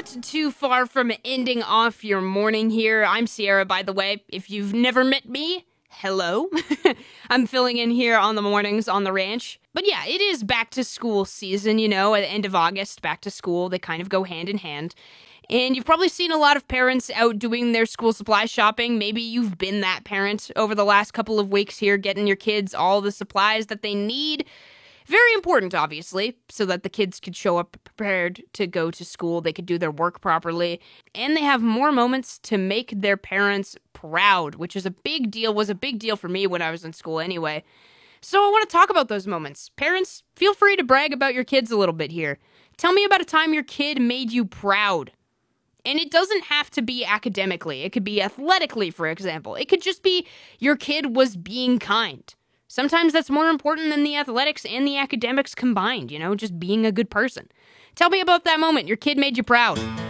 not too far from ending off your morning here. I'm Sierra, by the way. If you've never met me, hello. I'm filling in here on the mornings on the ranch. But yeah, it is back to school season, at the end of August, back to school. They kind of go hand in hand. And you've probably seen a lot of parents out doing their school supply shopping. Maybe you've been that parent over the last couple of weeks here, getting your kids all the supplies that they need. Very important, obviously, so that the kids could show up prepared to go to school, they could do their work properly, and they have more moments to make their parents proud, which was a big deal for me when I was in school anyway. So I want to talk about those moments. Parents, feel free to brag about your kids a little bit here. Tell me about a time your kid made you proud. And it doesn't have to be academically. It could be athletically, for example. It could just be your kid was being kind. Sometimes that's more important than the athletics and the academics combined, just being a good person. Tell me about that moment your kid made you proud.